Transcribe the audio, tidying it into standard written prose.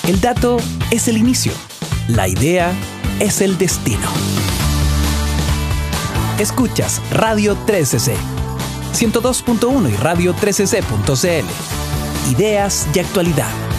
El dato es el inicio. La idea es el destino. Escuchas Radio 13C, 102.1 y radio13c.cl. Ideas y actualidad.